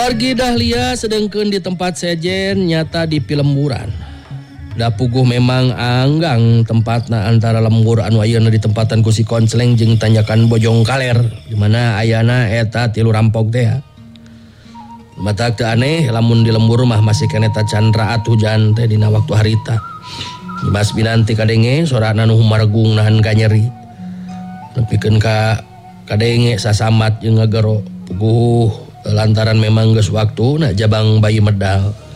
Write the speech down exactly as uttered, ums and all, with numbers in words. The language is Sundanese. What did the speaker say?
Margi Dahlia sedengkeun di tempat sejen nyata di Pilemburan. Da puguh memang anggang tempatna antara lembur anu ayeuna ditempatan ku si Konsleng jeung tanjakan Bojong Kaler di mana ayana eta tilu rampok teh. Matak teu aneh lamun di lembur mah masih keneh candraat hujan teh dina waktu harita. Dimas binanti kadenge sorana nu humargung nahan ka nyeri. Nepikeun ka kadenge sasamat jeung ngagero puguh lantaran memang geus waktuna jabang bayi medal.